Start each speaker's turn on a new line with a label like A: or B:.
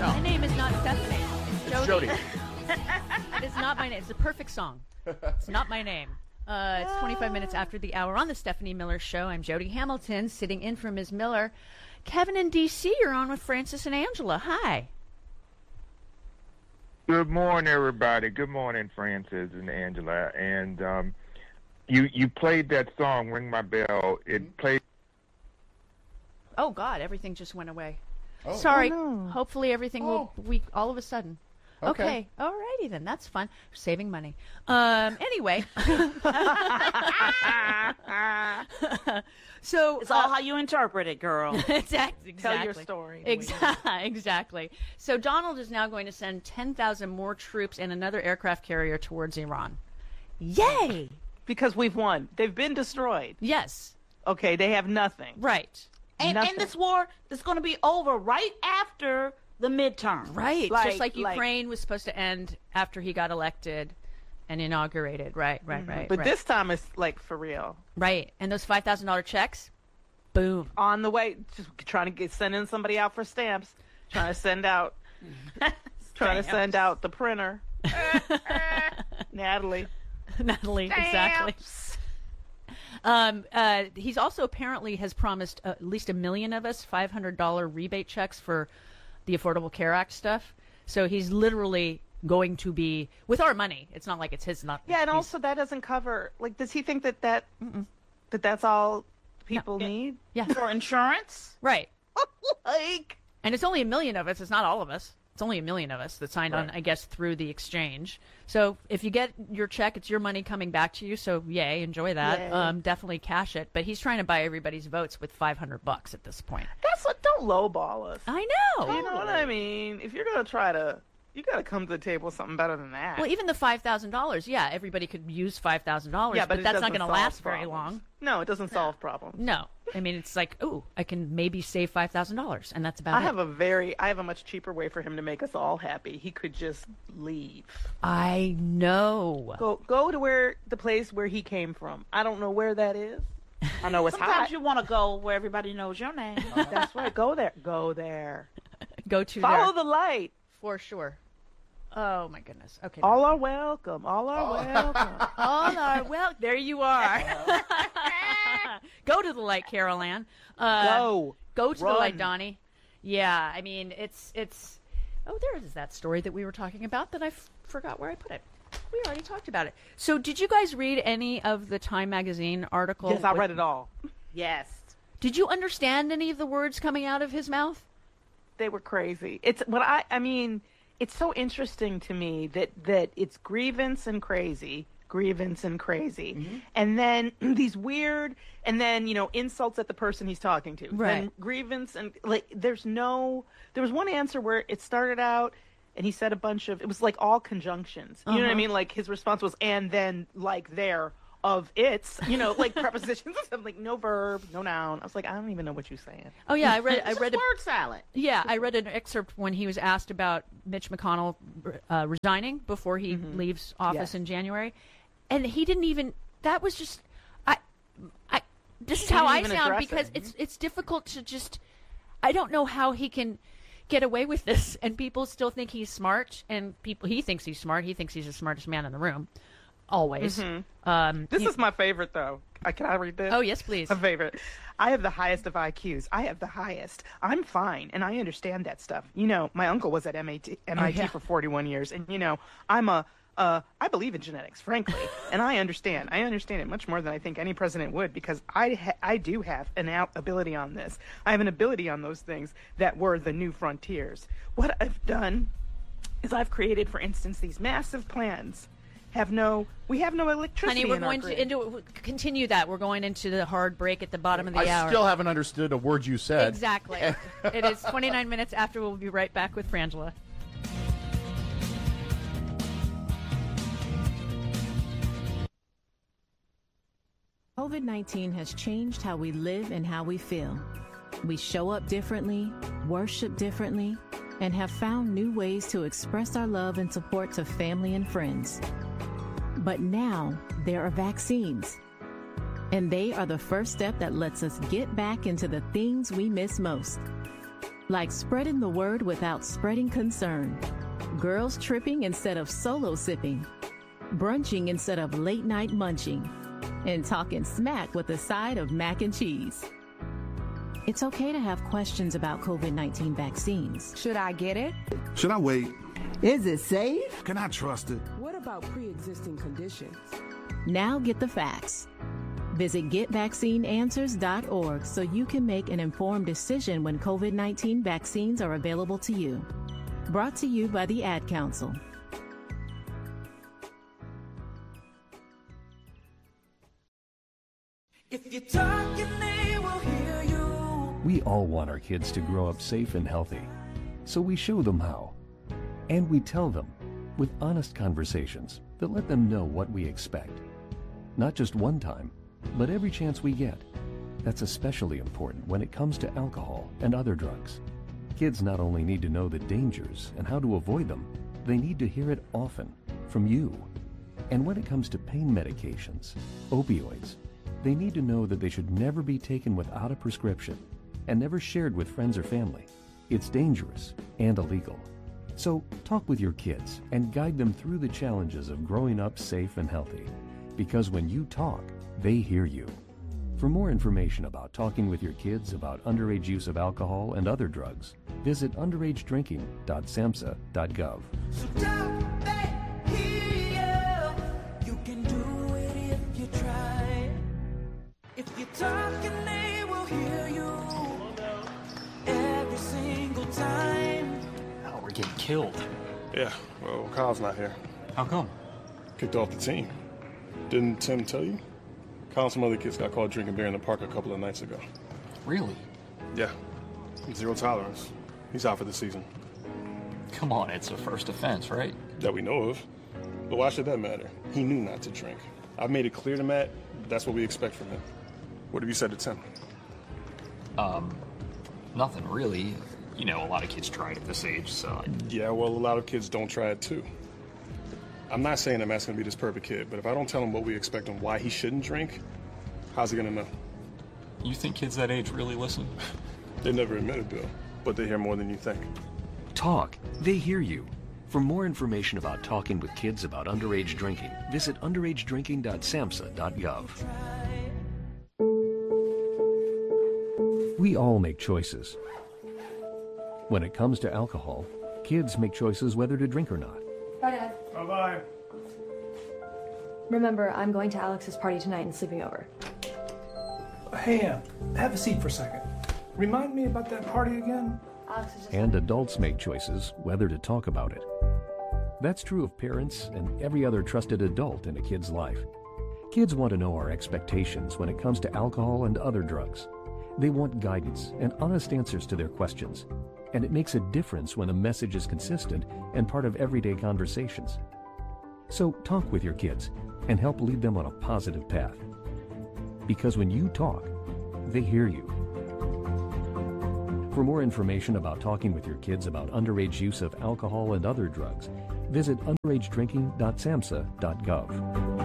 A: My name is not Stephanie. It's Jody.
B: Jody.
A: It is not my name. It's a perfect song. It's not my name. It's 25 minutes after the hour on the Stephanie Miller Show. I'm Jody Hamilton, sitting in for Ms. Miller. Kevin in D.C., you're on with Francis and Angela. Hi.
C: Good morning, everybody. Good morning, Francis and Angela. And you played that song, Ring My Bell. It played.
A: Oh, God, everything just went away.
B: Oh.
A: Sorry.
D: Oh, no.
A: Hopefully everything will all of a sudden. Okay. All righty then. That's fun. Saving money. Anyway. So
D: It's all how you interpret it, girl.
A: exactly.
D: Tell your story.
A: Exactly. So Donald is now going to send 10,000 more troops and another aircraft carrier towards Iran. Yay!
D: Because we've won. They've been destroyed.
A: Yes.
D: Okay, they have nothing.
A: Right.
E: And this war is going to be over right after the midterm.
A: Right. Just like Ukraine was supposed to end after he got elected and inaugurated. Right.
D: But this time it's like for real.
A: Right. And those $5,000 checks, boom.
D: On the way, just trying to sending somebody out for stamps, trying to send out the printer. Natalie,
A: exactly. He's also apparently has promised at least 1 million of us $500 rebate checks for the Affordable Care Act stuff. So he's literally going to be with our money. It's not like it's his. Not
D: and also that doesn't cover. Like, does he think that's all people need?
A: Yeah,
E: For insurance?
A: right.
D: Like,
A: And it's only 1 million of us. It's not all of us. It's only 1 million of us that signed on, I guess, through the exchange. So if you get your check, it's your money coming back to you. So yay, enjoy that.
D: Yay.
A: Definitely cash it. But he's trying to buy everybody's votes with $500 at this point.
D: that's what. Don't lowball us.
A: I know.
D: You know what I mean? If you're gonna try to, you gotta come to the table with something better than that.
A: Well, even the $5,000, yeah, everybody could use $5,000,
D: yeah,
A: but
D: it
A: that's not
D: doesn't
A: going to
D: solve
A: last very
D: problems.
A: long.
D: No, it doesn't solve problems.
A: No, I mean it's like, oh, I can maybe save $5,000, and that's about
D: I
A: it.
D: have a much cheaper way for him to make us all happy. He could just leave.
A: I know.
D: Go to the place where he came from. I don't know where that is. I know it's
E: Sometimes
D: hot.
E: you want to go where everybody knows your name.
D: That's right. Go there. Go there.
A: Go to
D: Follow
A: there
D: the light.
A: for sure. Oh my goodness. Okay.
D: All are welcome. All are welcome.
A: all are well. There you are. Go to the light, Carol Ann.
D: Go
A: to the
D: Run.
A: light, Donnie. Yeah, I mean it's. Oh, there is that story that we were talking about that I forgot where I put it. We already talked about it. So, did you guys read any of the Time Magazine article?
D: Yes, I read it all.
E: Yes.
A: Did you understand any of the words coming out of his mouth?
D: They were crazy. It's what I mean. It's so interesting to me that it's grievance and crazy, and then these weird, and then insults at the person he's talking to.
A: Right.
D: Then grievance and there was one answer where it started out. And he said it was like all conjunctions. You know what I mean? Like his response was, and then like there of it's, like prepositions and stuff, like no verb, no noun. I was like, I don't even know what you're saying.
A: Oh yeah, I read
E: Word salad.
A: Yeah, I read an excerpt when he was asked about Mitch McConnell resigning before he leaves office in January, and he didn't even. That was just, this is how I sound because it's difficult to just. I don't know how he can get away with this, and people still think he's smart, and he thinks he's smart. He thinks he's the smartest man in the room, always.
D: This is my favorite, though. Can I read this?
A: Oh yes, please.
D: My favorite. I have the highest of IQs. I have the highest. I'm fine, and I understand that stuff. My uncle was at MIT for 41 years, and I believe in genetics, frankly, and I understand. I understand it much more than I think any president would, because I do have an ability on this. I have an ability on those things that were the new frontiers. What I've done is I've created, for instance, these massive plans. We have no electricity.
A: Honey, we're
D: in our
A: going
D: grid.
A: to continue that. We're going into the hard break at the bottom of the hour.
B: I still haven't understood a word you said.
A: Exactly. It is 29 minutes after. We'll be right back with Frangela.
F: COVID-19 has changed how we live and how we feel. We show up differently, worship differently, and have found new ways to express our love and support to family and friends. But now there are vaccines, and they are the first step that lets us get back into the things we miss most. Like spreading the word without spreading concern. Girls tripping instead of solo sipping. Brunching instead of late night munching. And talking smack with a side of mac and cheese. It's okay to have questions about COVID-19 vaccines.
G: Should I get it?
H: Should I wait?
G: Is it safe?
H: Can I trust it?
G: What about pre-existing conditions?
F: Now get the facts. Visit GetVaccineAnswers.org so you can make an informed decision when COVID-19 vaccines are available to you. Brought to you by the Ad Council.
I: If you're talking, they will hear you.
J: We all want our kids to grow up safe and healthy, so we show them how. And we tell them with honest conversations that let them know what we expect. Not just one time, but every chance we get. That's especially important when it comes to alcohol and other drugs. Kids not only need to know the dangers and how to avoid them, they need to hear it often from you. And when it comes to pain medications, opioids, they need to know that they should never be taken without a prescription and never shared with friends or family. It's dangerous and illegal. So talk with your kids and guide them through the challenges of growing up safe and healthy. Because when you talk, they hear you. For more information about talking with your kids about underage use of alcohol and other drugs, visit underagedrinking.samhsa.gov.
I: So don't they hear you? You can do it if you try. If you're talking, they will hear you every single time.
K: Oh, we're getting killed.
L: Yeah, well, Kyle's not here.
K: How come?
L: Kicked off the team. Didn't Tim tell you? Kyle and some other kids got caught drinking beer in the park a couple of nights ago.
K: Really?
L: Yeah. Zero tolerance. He's out for the season.
K: Come on, it's a first offense, right?
L: That we know of. But why should that matter? He knew not to drink. I've made it clear to Matt, that's what we expect from him. What have you said to Tim?
K: Nothing really. You know, a lot of kids try it at this age, so...
L: Yeah, well, a lot of kids don't try it too. I'm not saying that Matt's gonna be this perfect kid, but if I don't tell him what we expect and why he shouldn't drink, how's he gonna know?
K: You think kids that age really listen?
L: They never admit it, Bill, but they hear more than you think.
J: Talk. They hear you. For more information about talking with kids about underage drinking, visit underagedrinking.samhsa.gov. We all make choices. When it comes to alcohol, kids make choices whether to drink or not.
M: Bye, Dad.
L: Bye-bye.
M: Remember, I'm going to Alex's party tonight and sleeping over.
N: Hey, have a seat for a second. Remind me about that party again?
M: Alex is just...
J: And adults make choices whether to talk about it. That's true of parents and every other trusted adult in a kid's life. Kids want to know our expectations when it comes to alcohol and other drugs. They want guidance and honest answers to their questions. And it makes a difference when a message is consistent and part of everyday conversations. So talk with your kids and help lead them on a positive path. Because when you talk, they hear you. For more information about talking with your kids about underage use of alcohol and other drugs, visit underagedrinking.samhsa.gov.